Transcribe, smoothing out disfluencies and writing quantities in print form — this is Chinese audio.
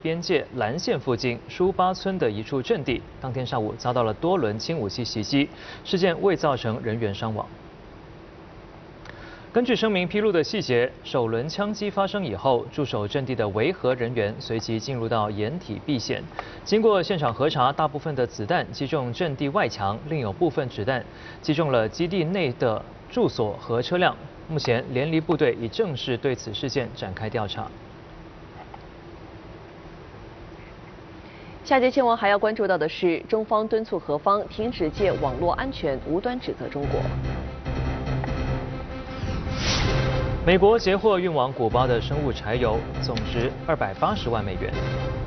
边界蓝线附近舒巴村的一处阵地，当天上午遭到了多轮轻武器袭击，事件未造成人员伤亡。根据声明披露的细节，首轮枪击发生以后，驻守阵地的维和人员随即进入到掩体避险。经过现场核查，大部分的子弹击中阵地外墙，另有部分子弹击中了基地内的住所和车辆。目前，联离部队已正式对此事件展开调查。 下节新闻还要关注到的是，中方敦促何方停止借网络安全无端指责中国。 美国截获运往古巴的生物柴油，总值280万美元。